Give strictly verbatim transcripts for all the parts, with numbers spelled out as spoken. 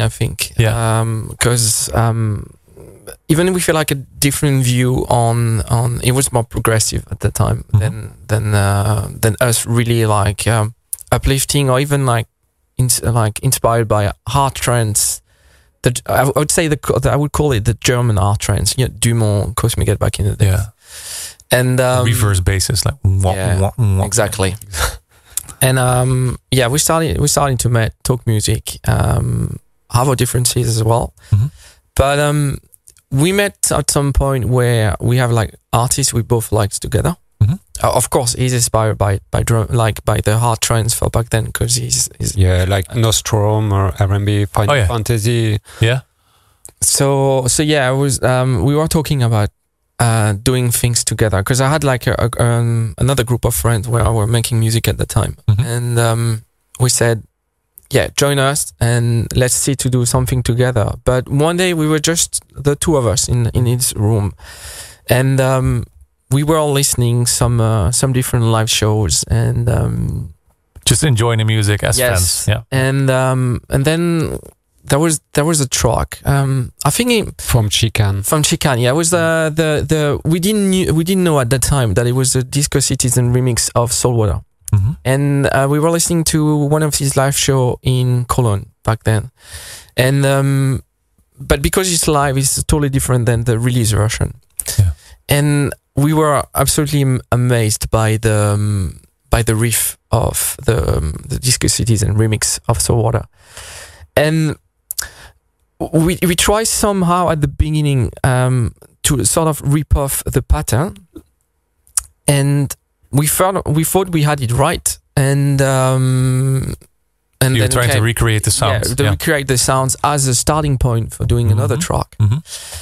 I think. Yeah. Because um, um, even if we feel like a different view on on, it was more progressive at the time mm-hmm. than than uh, than us really like um, uplifting or even like in, like inspired by hard trance. The, I would say the I would call it the German art trance. You know, Dumont, Cosmic back in the day. Yeah. And um, reverse basis, like wah, yeah, wah, wah. exactly. And um, yeah, we started we started to met, talk music, um, have our differences as well. Mm-hmm. But um, we met at some point where we have like artists we both liked together. Mm-hmm. Uh, of course, he's inspired by by drum, like by the hard trance for back then, because he's, he's yeah, like uh, Nostrum or R and B, Final oh, yeah. Fantasy. Yeah. So so yeah, I was um, we were talking about uh, doing things together because I had like a, a, um, another group of friends where I were making music at the time, mm-hmm. and um, we said, yeah, join us and let's see to do something together. But one day we were just the two of us in in his room, and um, we were all listening some uh, some different live shows and um, just enjoying the music as yes. fans. Yeah, and um, and then there was there was a track. Um, I think it, from Chicane. From Chicane, yeah, it was the the the we didn't knew, we didn't know at that time that it was a Disco Citizen remix of Saltwater. Mm-hmm. And uh, we were listening to one of his live show in Cologne back then, and um, but because it's live, it's totally different than the release version. Yeah. And we were absolutely amazed by the um, by the riff of the um, the Disco Citizen remix of Saltwater, and we we tried somehow at the beginning um, to sort of rip off the pattern, and we thought we thought we had it right, and um, and you were then trying came, to recreate the sounds. Yeah, to yeah. recreate the sounds as a starting point for doing mm-hmm. another track, mm-hmm.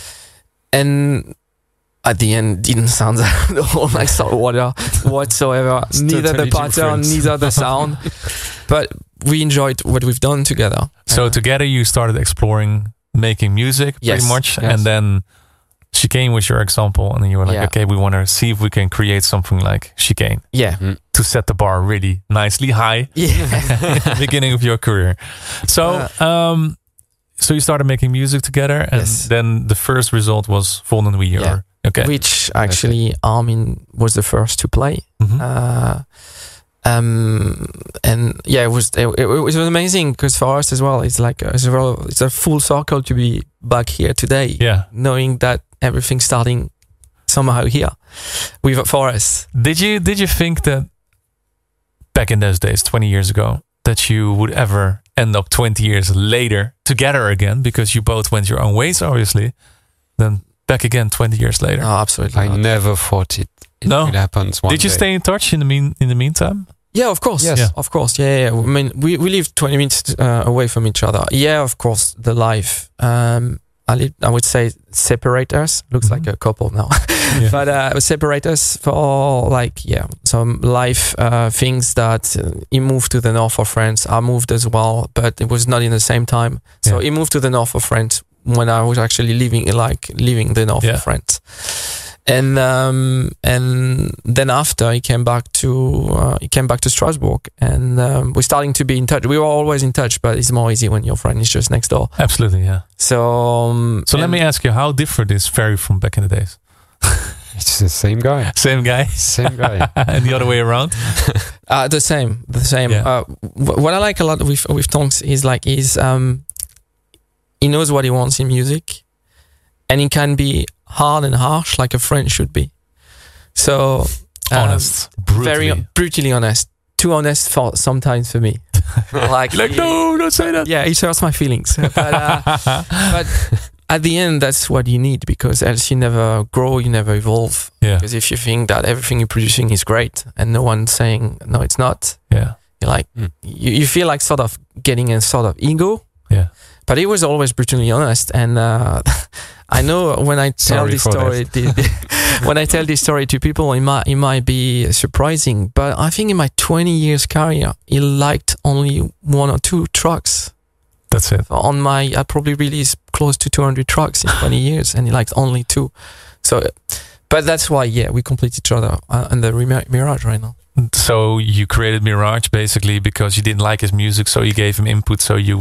and at the end didn't sound at all like Saltwater whatsoever. Neither totally the pattern, different. neither the sound, but we enjoyed what we've done together. So uh, together you started exploring making music yes, pretty much, yes. and then Chicane was your example, and then you were like, yeah. okay, we want to see if we can create something like Chicane. Yeah. Mm. To set the bar really nicely high Yeah. at the beginning of your career. So, uh, um, so you started making music together, and yes. then the first result was Volden We. Yeah. Okay. Which actually Armin was the first to play. Mm-hmm. Uh, um, and yeah, it was it, it was amazing because for us as well, it's like a, it's, a, it's a full circle to be back here today. Yeah. Knowing that everything's starting somehow here with for us. Did you did you think that back in those days, twenty years ago, that you would ever end up twenty years later together again, because you both went your own ways, obviously, then back again twenty years later? No, absolutely I not. never thought it. It No? would happen one Did you day. stay in touch in the mean in the meantime? Yeah, of course. Yes. Yeah. Yeah. Of course. Yeah, yeah, yeah. I mean, we, we live twenty minutes uh, away from each other. Yeah, of course, the life, um, I, li- I would say, separate us. Looks Mhm. like a couple now. Yeah. But uh, separate us for, like, yeah, some life uh, things that uh, he moved to the north of France. I moved as well, but it was not in the same time. So Yeah. he moved to the north of France when I was actually living, like, living the north Yeah. of France. And um, and then after he came back to uh, he came back to Strasbourg, and um, we're starting to be in touch. We were always in touch, but it's more easy when your friend is just next door. Absolutely, yeah. So um, So let and- me ask you, how different is Ferry from back in the days? It's the same guy. Same guy? Same guy. And the other way around? uh, the same, the same. Yeah. Uh, wh- what I like a lot with with Tonks is like he's um, he knows what he wants in music, and he can be hard and harsh like a friend should be. So um, Honest. Brutally. very brutally honest. Too honest for sometimes for me. Like, Like, no, don't say that. yeah, it hurts my feelings. But, uh, but at the end, that's what you need, because else you never grow, you never evolve. Yeah, Because if you think that everything you're producing is great and no one's saying no, it's not, yeah, you're like Mm. you, you feel like sort of getting a sort of ego. yeah. But he was always brutally honest, and uh, I know when I tell Sorry this for story, the, the, when I tell this story to people, it might it might be surprising. But I think in my twenty years career, he liked only one or two tracks. That's it. On my, I probably released close to two hundred tracks in twenty years, and he liked only two. So, but that's why, yeah, we complete each other uh, in the Remi- Mirage right now. So you created Mirage basically because you didn't like his music, so you gave him input so you would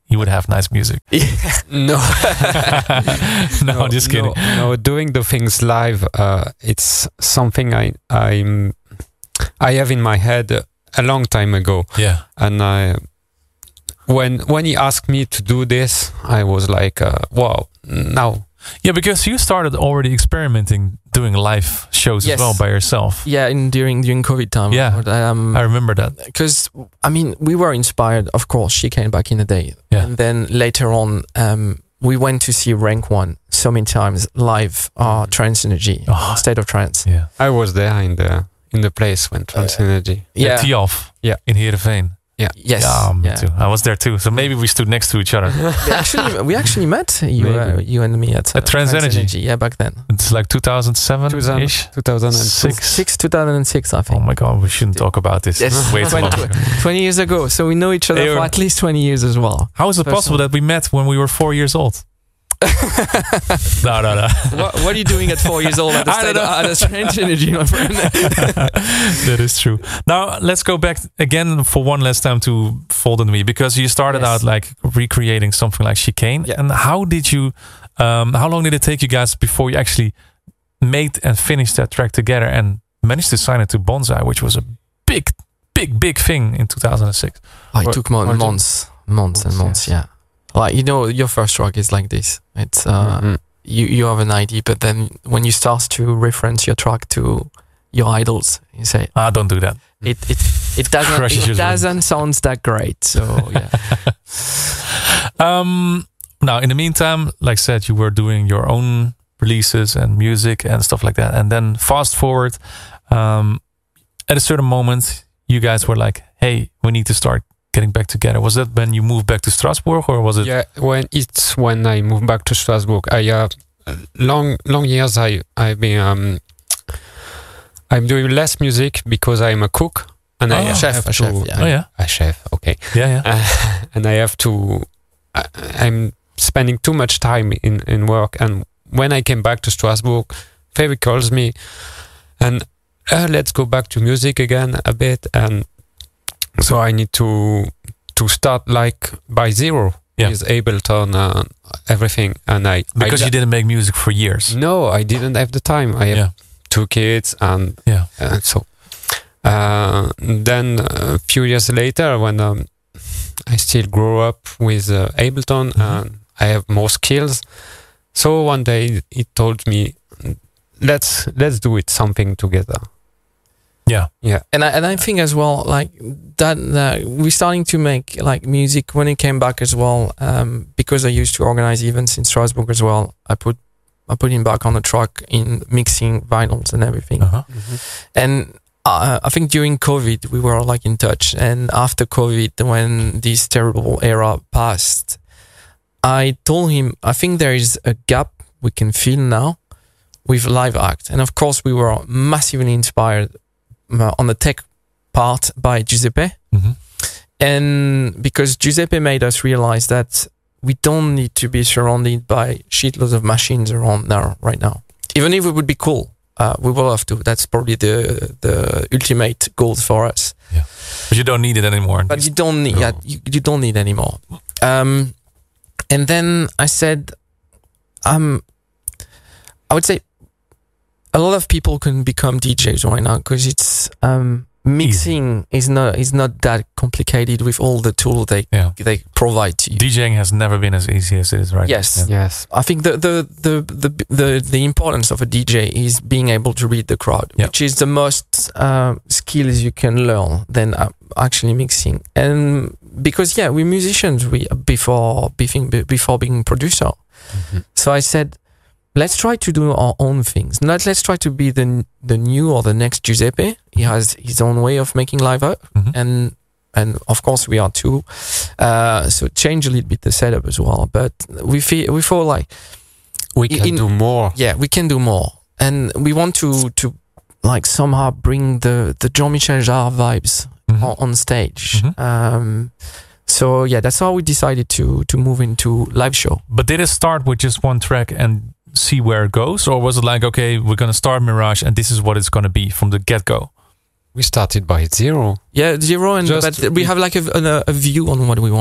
he would have nice music. No, no, just kidding. No, no, doing the things live, uh, it's something I I'm I have in my head a long time ago, Yeah. and I when when he asked me to do this, I was like, uh, wow, now. Yeah, because you started already experimenting doing live shows Yes. as well by yourself. Yeah, in during during COVID time. Yeah. But, um, I remember that. because I mean we were inspired. Of course, she came back in the day, Yeah. and then later on, um, we went to see Rank One so many times live. Uh, Trance Energy, Oh. State of Trance. Yeah. I was there in the in the place when Trance Energy. Yeah, Tee off. Yeah. In Heerenveen. yes, Yeah, me yeah. too. I was there too. So maybe we stood next to each other. We actually, we actually met you, uh, Maybe. you and me at, uh, At Trance Energy. Yeah, back then. It's like two thousand seven ish. two thousand six. Six. Six, two thousand six, I Oh think. my god, we shouldn't talk about this. Yes. Way too long ago. Twenty years ago, so we know each other They for were- at least twenty years as well. How is it Personal. possible that we met when we were four years old? No, no, no. what, what are you doing at four years old at the I don't state know. at a Trance Energy, my friend? That is true. Now let's go back again for one last time to Fold and Me, because you started Yes. out like recreating something like Chicane. Yeah. And how did you? Um, how long did it take you guys before you actually made and finished that track together and managed to sign it to Bonsai, which was a big, big, big thing in two thousand six? Oh, it What- took mo- what- months, months and Months, months. Yeah, like you know, your first track is like this. It's uh, Mhm. you you have an idea, but then when you start to reference your track to your idols, you say Ah, don't do that. it it it doesn't Crushes it your dreams. doesn't sound that great. So yeah, Um, now, in the meantime, like I said, you were doing your own releases and music and stuff like that. And then fast forward, um, at a certain moment, you guys were like, hey, we need to start getting back together. Was that when you moved back to Strasbourg, or was it? Yeah, when it's when I moved back to Strasbourg. I uh, long long years I I've been um, I'm doing less music because I'm a cook and I Oh. have Chef, a to, chef, yeah. Oh, yeah. a chef. Okay, Yeah, yeah. uh, and I have to. I, I'm spending too much time in in work, and when I came back to Strasbourg, Fabi calls me, and uh, let's go back to music again a bit, and so I need to to start like by zero Yeah. with Ableton and everything, and I Because I you didn't make music for years. no, I didn't have the time. I have Yeah. two kids, and Yeah. uh, so uh, then a few years later, when um, I still grow up with uh, Ableton Mhm. and I have more skills, so one day he told me, "Let's let's do it something together." Yeah. Yeah, and I and I think as well like that uh, we're starting to make like music when it came back as well. Um, because I used to organize events in Strasbourg as well. I put I put him back on the track in mixing vinyls and everything. Uh-huh. And uh, I think during COVID we were like in touch, and after COVID, when this terrible era passed, I told him I think there is a gap we can fill now with live act, and of course we were massively inspired uh, on the tech part by Giuseppe, Mhm. and because Giuseppe made us realize that we don't need to be surrounded by shitloads of machines around now right now, even if it would be cool. Uh, we will have to. That's probably the the ultimate goal for us. But you don't need it anymore. But you don't need. No. Yeah, you, you don't need anymore. Um, and then I said, um, I would say, a lot of people can become D Js right now because it's um mixing is not is not that complicated with all the tools they Yeah. they provide to you. DJing has never been as easy as it is right Yes. now. Yeah. yes, I think the the, the the the the importance of a D J is being able to read the crowd, Yeah. which is the most uh, skills you can learn than uh, actually mixing. And because yeah, we're musicians, we before being before being producer. Mhm. So I said, let's try to do our own things. Not let's try to be the the new or the next Giuseppe. He has his own way of making live art, Mhm. and and of course we are too. Uh, so change a little bit the setup as well. But we feel we feel like we can in- do more. yeah, we can do more, and we want to to like somehow bring the the Jean-Michel Jarre vibes Mhm. on, on stage. Mhm. Um, so yeah, that's how we decided to to move into live show. But did it start with just one track and see where it goes, or was it like, okay, we're gonna start Mirage and this is what it's gonna be from the get go? We started by zero. Yeah, zero, and Just- but we have like a, a, a view on what we wanted.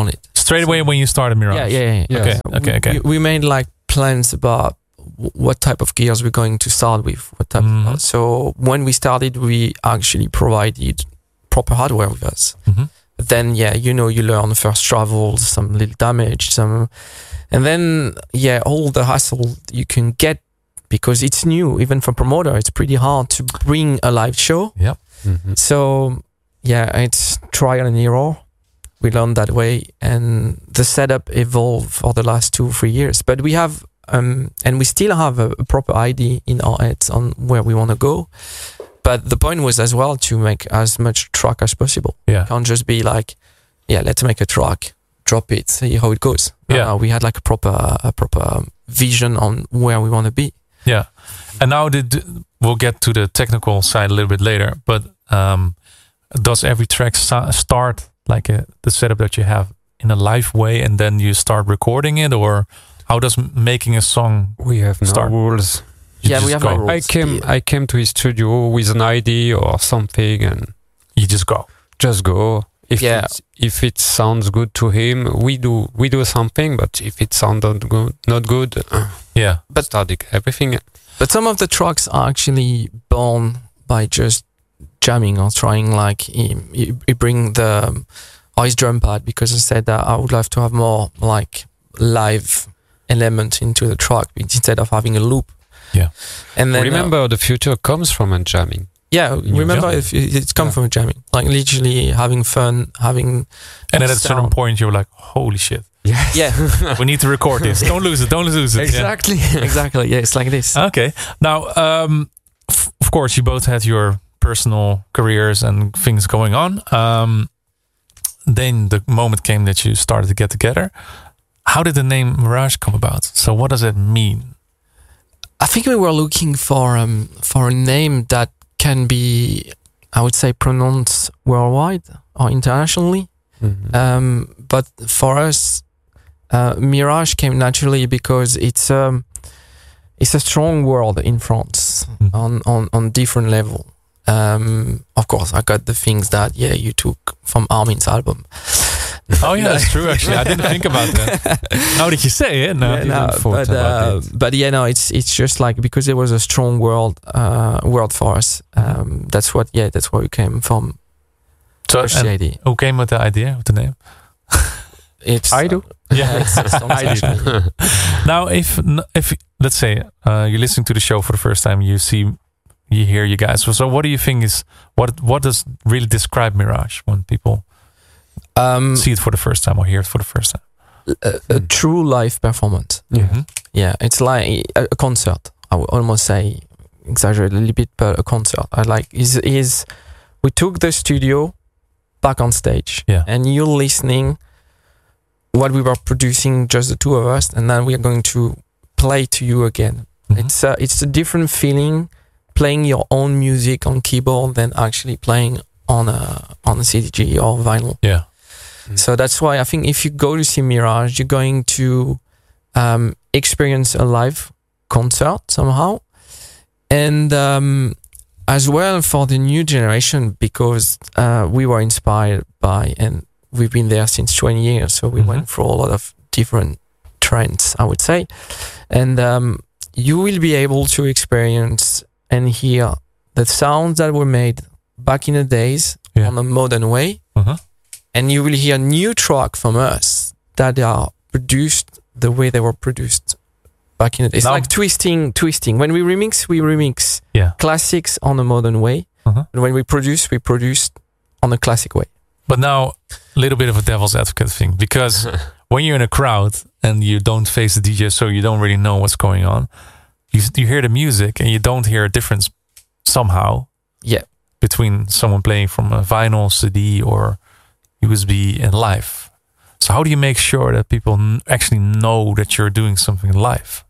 Straight away when you started Mirage. Yeah, yeah, yeah. Yeah. Okay, So okay, okay. We, we made like plans about w- what type of gears we're going to start with. What type Mhm. of, so when we started, we actually provided proper hardware with us. Mhm. But then, yeah, you know, you learn first travels, some little damage, some, and then, yeah, all the hassle you can get because it's new. Even for promoter, it's pretty hard to bring a live show. Yep. Mhm. So, yeah, it's trial and error. We learned that way, and the setup evolved for the last two, three years. But we have, um, and we still have a, a proper idea in our heads on where we want to go. But the point was as well to make as much track as possible. Yeah. Can't just be like, yeah, let's make a track, drop it, see how it goes. No, Yeah. no, we had like a proper, a proper vision on where we want to be. Yeah. And now did we'll get to the technical side a little bit later, but um, does every track sta- start like a, the setup that you have in a live way and then you start recording it, or how does m- making a song We have no Start. rules. you Yeah, just we have go? no rules. I came Yeah. I came to his studio with an idea or something and You just go. just go. If Yeah. it's, if it sounds good to him, we do we do something. But if it sounds not good, not good, uh, Yeah. But- starting everything. But some of the tracks are actually born by just jamming or trying, like, he, he, he bring the um, ice drum pad because I said that I would love to have more like live element into the track instead of having a loop. Yeah. And then uh, Remember, the future comes from a jamming. yeah, you remember jam. if it- it's come Yeah. from jamming, like literally having fun, having And then at a certain sound. point you're like, holy shit, Yes. Yeah, we need to record this. Don't lose it. Don't lose it. Yeah. Exactly. exactly. Yeah, it's like this. Okay. Now, um, f- of course, you both had your personal careers and things going on. Um, then the moment came that you started to get together. How did the name Mirage come about? So, what does it mean? I think we were looking for um for a name that can be, I would say, pronounced worldwide or internationally. Mhm. Um, but for us, uh, Mirage came naturally because it's um it's a strong word in France Mhm. on on on different level. Um, of course, I got the things that yeah you took from Armin's album. Oh, yeah, that's true. Actually, I didn't think about that. Now that you say it, no. Yeah, no, thought but, about uh, but yeah, no, it's it's just like because it was a strong word uh, word for us. Um, that's what yeah, that's where we came from. So, First and the idea. who came with the idea of the name? It's I do. Yeah, it's, it's I did. Now, if n- if let's say uh, you're listening to the show for the first time, you see, you hear you guys. So, what do you think is what what does really describe Mirage when people um, see it for the first time or hear it for the first time? a, a true live performance. Yeah. Mhm. Yeah, it's like a, a concert. I would almost say exaggerate a little bit, but a concert. I like is is we took the studio back on stage, Yeah. and you're listening what we were producing, just the two of us, and then we are going to play to you again. Mhm. It's a, it's a different feeling playing your own music on keyboard than actually playing on a on a C D G or vinyl. Yeah. Mm. So that's why I think if you go to see Mirage, you're going to um, experience a live concert somehow, and um, as well for the new generation because uh, we were inspired by and we've been there since twenty years, so we Mhm. went through a lot of different trends, I would say, and um, you will be able to experience and hear the sounds that were made back in the days Yeah. on a modern way, Uh-huh. and you will hear new track from us that are produced the way they were produced back in the days. It's Now- like twisting, twisting. When we remix, we remix Yeah. classics on a modern way, Uh-huh. and when we produce, we produce on a classic way. But now, a little bit of a devil's advocate thing, because when you're in a crowd and you don't face the D J, so you don't really know what's going on, you you hear the music and you don't hear a difference somehow. Yeah. Between someone playing from a vinyl, C D, or U S B and live. So how do you make sure that people n- actually know that you're doing something live?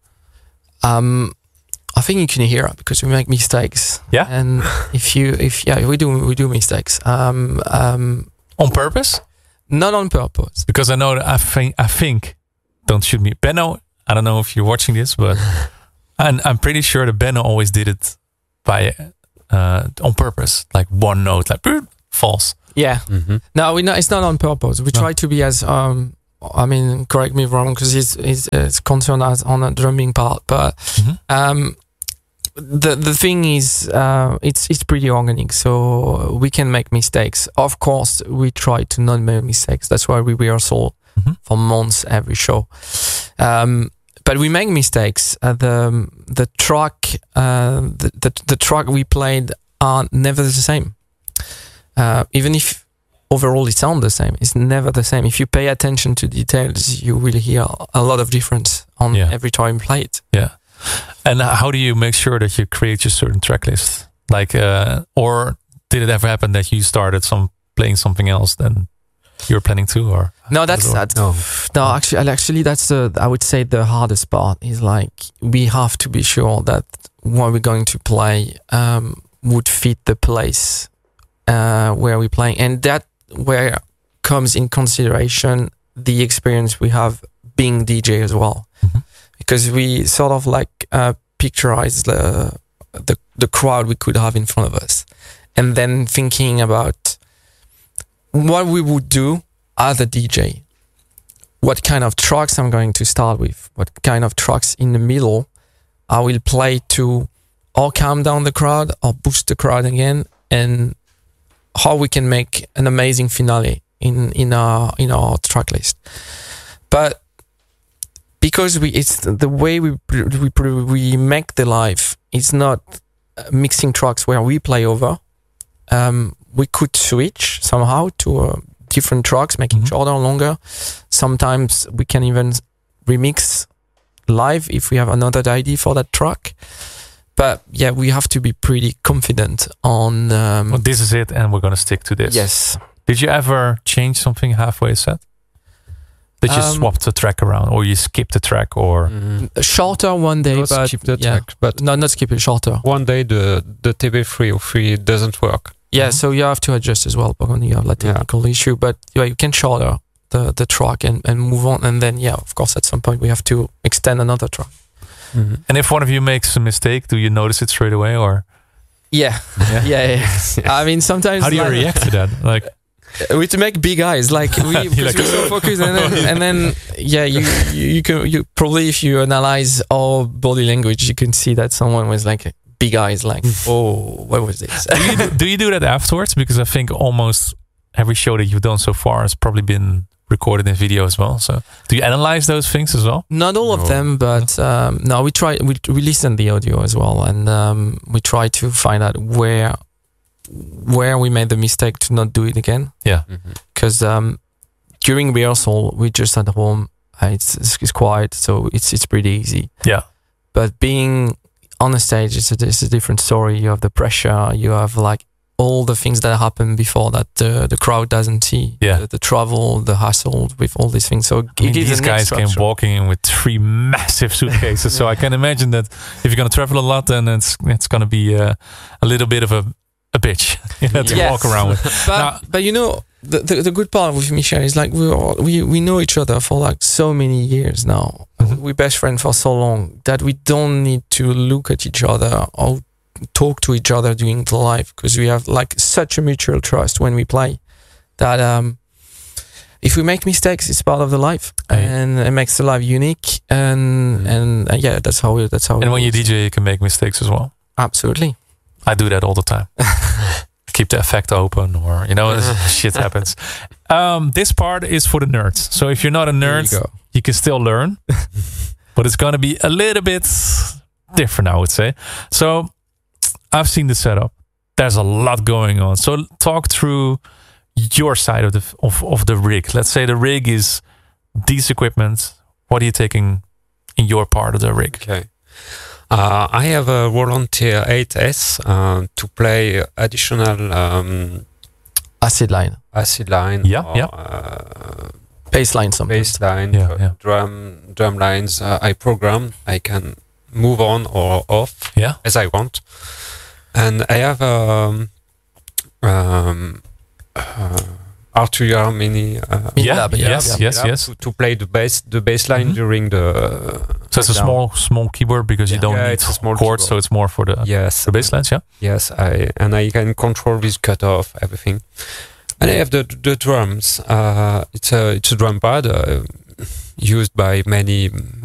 Um, I think you can hear it because we make mistakes. Yeah? and if you, if yeah, we do, we do mistakes. Um, um, On purpose? not on purpose. Because I know that I think, I think, don't shoot me, Benno, I don't know if you're watching this, but and I'm pretty sure that Benno always did it by uh, on purpose, like one note, like "Boop," false. Yeah. Mhm. No, we no, it's not on purpose. We No. try to be as um I mean, correct me if wrong, because he's he's it's concerned as on the drumming part, but Mhm. um, the the thing is, uh, it's it's pretty organic, so we can make mistakes. Of course, we try to not make mistakes. That's why we rehearsal Mhm. for months every show. Um, but we make mistakes. Uh, the the track uh, the, the the track we played are never the same. Uh, even if overall it sounds the same, it's never the same. If you pay attention to details, you will hear a lot of difference on Yeah. every time you play it. Yeah. And how do you make sure that you create your certain track list? Like, uh, or did it ever happen that you started some playing something else than you're planning to? Or No, that's that. No. No, actually, actually, that's the I would say the hardest part is like we have to be sure that what we're going to play um, would fit the place uh, where we're playing, and that where comes in consideration the experience we have being D J as well, Mhm. because we sort of like uh, picturize the, the the crowd we could have in front of us, and then thinking about what we would do as a D J. What kind of tracks I'm going to start with, what kind of tracks in the middle I will play to or calm down the crowd or boost the crowd again, and how we can make an amazing finale in, in our in our track list. But because we it's the way we we we make the live, it's not mixing tracks where we play over. Um, we could switch somehow to uh, different tracks, making Mhm. shorter or longer. Sometimes we can even remix live if we have another idea for that track. But yeah, we have to be pretty confident on. Um, well, this is it, and we're going to stick to this. yes, Did you ever change something halfway a set? Did you Um, swap the track around, or you skip the track, or Mm. shorter one day, Not but skip the yeah, track, but no, not skip it, shorter. one day the the T B three oh three doesn't work. Yeah, Mhm. so you have to adjust as well, but when you have like Yeah. technical issue. But yeah, you can shorter the the track and and move on, and then yeah, of course, at some point we have to extend another track. Mhm. and if one of you makes a mistake, do you notice it straight away, or Yeah, Yeah. yeah, yeah. I mean, sometimes how do you like, react to that? Like, we have to make big eyes, like we You're because like, we're so focused, and then, and then yeah, you, you you can you probably if you analyze our body language, you can see that someone was like big eyes, like oh, what was this? do, you do, do you do that afterwards? Because I think almost every show that you've done so far has probably been recorded in video as well. So do you analyze those things as well? Not all of No. them, but um, no, we try we we listen the audio as well, and um, we try to find out where where we made the mistake to not do it again. Mhm. Because um, during rehearsal, we just at home. Uh, it's, it's it's quiet, so it's it's pretty easy. Yeah. But being on a stage, it's a, it's a different story. You have the pressure. You have like all the things that happen before that the the crowd doesn't see. Yeah. The, the travel, the hassle with all these things. So I mean, it gives these an guys extra came structure. walking in with three massive suitcases, so I can imagine that if you're going to travel a lot, then it's it's going to be uh, a little bit of a a bitch you know, to Yes. walk around with. But Now- but you know the, the the good part with Michel is like we all, we we know each other for like so many years now. Mhm. We're best friends for so long that we don't need to look at each other or talk to each other during the live, because we have like such a mutual trust when we play that um if we make mistakes, it's part of the live, Hey. and it makes the live unique. And Mhm. and uh, yeah, that's how we, that's how. And it when you is. D J, you can make mistakes as well. Absolutely. I do that all the time. Keep the effect open, or you know, shit happens. Um, this part is for the nerds. So if you're not a There nerd, you you, go. can still learn, but it's gonna be a little bit different, I would say. So I've seen the setup. There's a lot going on. So talk through your side of the of, of the rig. Let's say the rig is these equipment. What are you taking in your part of the rig? Okay. Uh, I have a Roland T eight S uh, to play additional um, Acid line, acid line, Yeah, or, yeah. Uh, bass line, something. bass line, Yeah, dr- yeah. drum drum lines. Uh, I program. I can move on or off Yeah. as I want, and I have um, um, uh, Arturia Mini. Uh, Mini Yeah, lab, yes, yeah. yes, lab yes. To, to play the bass the bass line Mhm. during the. So it's a breakdown. small small keyboard because you Yeah. don't Yeah, need it's a small chords, so keyboard. it's more for the Yes, the bass lines. Yeah. yes. I and I can control this cutoff everything. And I have the the drums. Uh, it's a it's a drum pad uh, used by many